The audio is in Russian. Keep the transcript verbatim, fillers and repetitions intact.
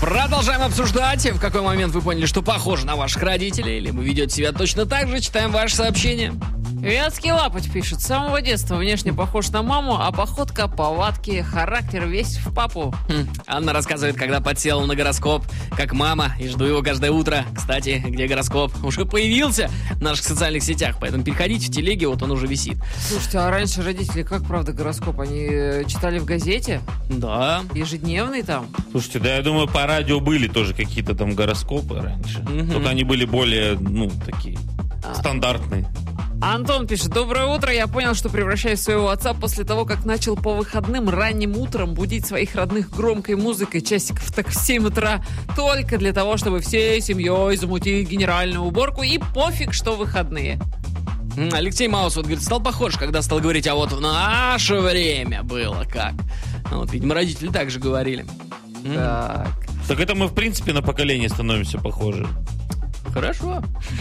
Продолжаем обсуждать. В какой момент вы поняли, что похожи на ваших родителей, либо ведете себя точно так же? Читаем ваши сообщения. Вятский Лапоть пишет: с самого детства внешне похож на маму, а походка, повадки, характер весь в папу. Хм. Анна рассказывает, когда подсела на гороскоп, как мама, и жду его каждое утро. Кстати, где гороскоп? Уже появился в наших социальных сетях, поэтому переходите в телеги, вот он уже висит. Слушайте, а раньше родители как, правда, гороскоп? Они э, читали в газете? Да. Ежедневный там? Слушайте, да я думаю, по радио были тоже какие-то там гороскопы раньше. Мгм. Только они были более, ну, такие, стандартные. Антон пишет: доброе утро, я понял, что превращаюсь в своего отца после того, как начал по выходным ранним утром будить своих родных громкой музыкой часиков так в семь утра, только для того, чтобы всей семьей замутить генеральную уборку, и пофиг, что выходные. М, Алексей Маус вот говорит, стал похож, когда стал говорить, а вот в наше время было как. Ну, вот, видимо, родители так же говорили. М, Так. Так это мы, в принципе, на поколение становимся похожи. Хорошо.